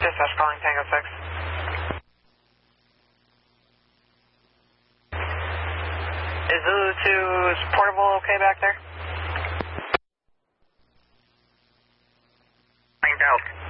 Dispatch calling Tango 6. Is Zulu 2's portable okay back there? Find out.